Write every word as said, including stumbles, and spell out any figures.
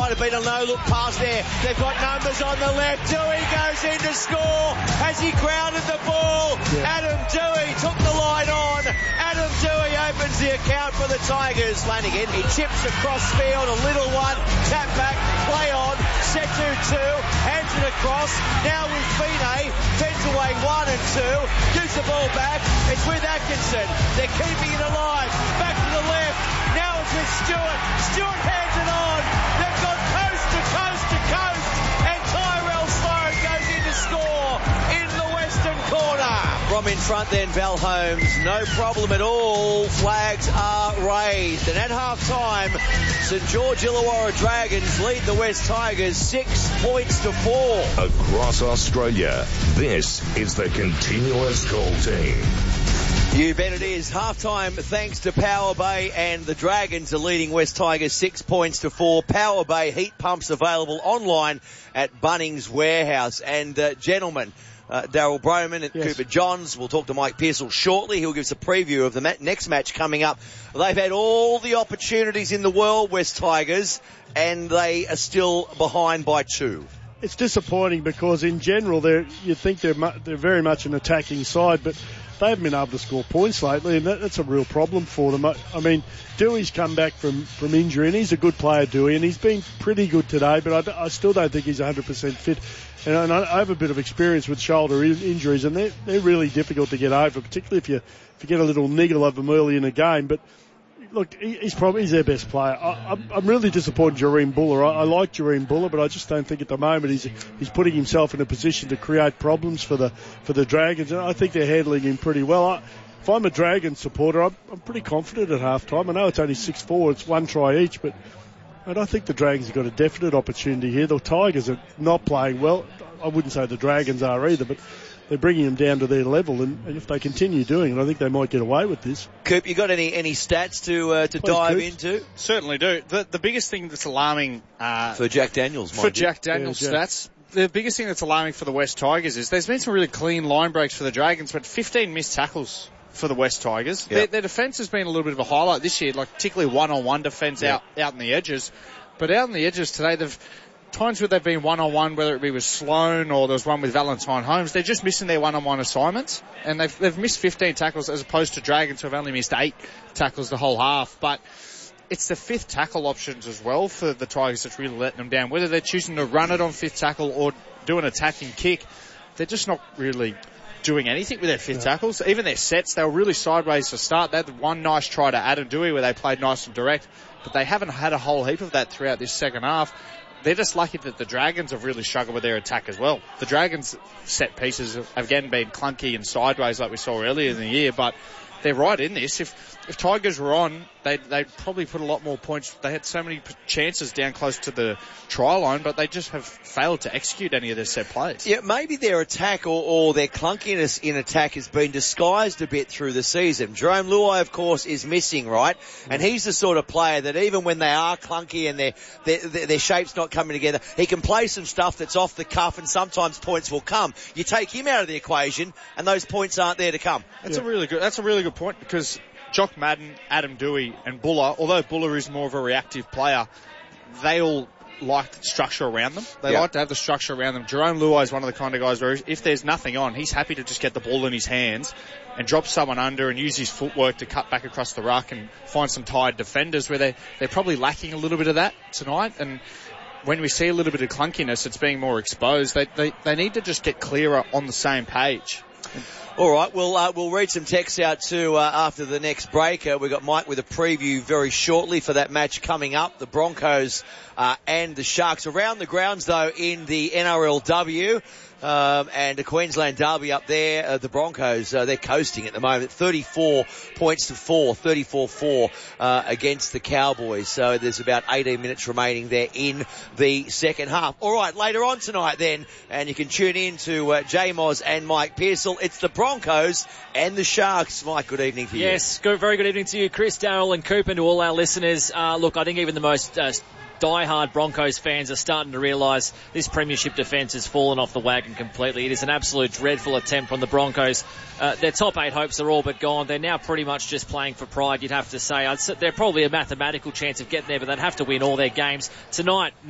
might have been a no-look pass there. They've got numbers on the left. Dewey goes in to score. Has he grounded the ball? Yeah. Adam Dewey took the line on. Adam Dewey opens the account for the Tigers. Flanagan, he chips across field, a little one, tap back, play on, set two two, hands it across. Now with Fine, fends away one and two, gives the ball back. It's with Atkinson. They're keeping it alive. Back to the left. Now it's with Stewart. Stewart hands it on. They've gone coast to coast to coast. And Tyrell Sloan goes in to score in the western corner. From in front then, Val Holmes. No problem at all. Flags are raised. And at half-time, St George Illawarra Dragons lead the West Tigers six points to four. Across Australia, this is the Continuous Call Team. You bet it is. Half-time thanks to Power Bay, and the Dragons are leading West Tigers six points to four. Power Bay heat pumps available online at Bunnings Warehouse. And uh, gentlemen, uh, Daryl Broman at yes. Cooper Johns. We'll talk to Mike Pearsall shortly. He'll give us a preview of the ma- next match coming up. They've had all the opportunities in the world, West Tigers, and they are still behind by two. It's disappointing because in general they're, you think they're mu- they're very much an attacking side, but they haven't been able to score points lately, and that, that's a real problem for them. I, I mean, Dewey's come back from, from injury, and he's a good player, Dewey, and he's been pretty good today, but I, I still don't think he's one hundred percent fit. And I, and I have a bit of experience with shoulder in, injuries, and they're, they're really difficult to get over, particularly if you, if you get a little niggle of them early in a game. But look, he, he's probably he's their best player. I, I'm, I'm really disappointed in Jareem Buller. I, I like Jareem Buller, but I just don't think at the moment he's he's putting himself in a position to create problems for the for the Dragons. And I think they're handling him pretty well. I, if I'm a Dragons supporter, I'm, I'm pretty confident at half time. I know it's only six four, it's one try each, but and I think the Dragons have got a definite opportunity here. The Tigers are not playing well. I wouldn't say the Dragons are either, but they're bringing them down to their level, and, and if they continue doing it, I think they might get away with this. Coop, you got any, any stats to uh, to Please, dive Coop. into? Certainly do. The, the biggest thing that's alarming uh, for Jack Daniels, for Jack Daniels yeah, Jack. stats, the biggest thing that's alarming for the West Tigers is there's been some really clean line breaks for the Dragons, but fifteen missed tackles for the West Tigers. Yep. Their, their defence has been a little bit of a highlight this year, like particularly one-on-one defence yep. out out in the edges. But out in the edges today, they've times where they've been one-on-one, whether it be with Sloan or there was one with Valentine Holmes, they're just missing their one-on-one assignments, and they've they've missed fifteen tackles as opposed to Dragons who have only missed eight tackles the whole half. But it's the fifth tackle options as well for the Tigers that's really letting them down. Whether they're choosing to run it on fifth tackle or do an attacking kick, they're just not really doing anything with their fifth yeah. tackles. Even their sets, they were really sideways to start. They had one nice try to Adam Dewey where they played nice and direct, but they haven't had a whole heap of that throughout this second half. They're just lucky that the Dragons have really struggled with their attack as well. The Dragons' set pieces have again been clunky and sideways like we saw earlier in the year, but they're right in this. If if Tigers were on, they'd, they'd probably put a lot more points. They had so many chances down close to the try line, but they just have failed to execute any of their set plays. Yeah, maybe their attack or, or their clunkiness in attack has been disguised a bit through the season. Jerome Luai, of course, is missing, right? And he's the sort of player that even when they are clunky and their, their, their, their shape's not coming together, he can play some stuff that's off the cuff and sometimes points will come. You take him out of the equation and those points aren't there to come. That's Yeah. a really good, that's a really good point because Jock Madden, Adam Dewey and Buller, although Buller is more of a reactive player, they all like the structure around them. They yeah. like to have the structure around them. Jerome Luai is one of the kind of guys where if there's nothing on, he's happy to just get the ball in his hands and drop someone under and use his footwork to cut back across the ruck and find some tired defenders where they, they're probably lacking a little bit of that tonight. And when we see a little bit of clunkiness, it's being more exposed. They, they, they need to just get clearer on the same page. All right, we'll uh, we'll read some texts out too uh, after the next break. Uh, we've got Mike with a preview very shortly for that match coming up. The Broncos uh, and the Sharks around the grounds though in the N R L W. Um, and the Queensland derby up there, uh, the Broncos, uh, they're coasting at the moment, thirty-four points to four, thirty-four four uh, against the Cowboys. So there's about eighteen minutes remaining there in the second half. All right, later on tonight then, and you can tune in to uh, J Moz and Mike Pearsall. It's the Broncos and the Sharks. Mike, good evening to you. Yes, good, very good evening to you, Chris, Darryl and Coop, and to all our listeners. Uh, look, I think even the most uh, die-hard Broncos fans are starting to realise this premiership defence has fallen off the wagon completely. It is an absolute dreadful attempt from the Broncos. Uh, their top eight hopes are all but gone. They're now pretty much just playing for pride, you'd have to say. I'd say they're probably a mathematical chance of getting there, but they'd have to win all their games. Tonight,